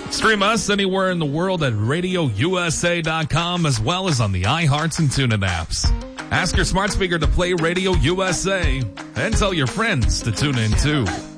Stream us anywhere in the world at RadioUSA.com as well as on the iHearts and TuneIn apps. Ask your smart speaker to play Radio USA and tell your friends to tune in too.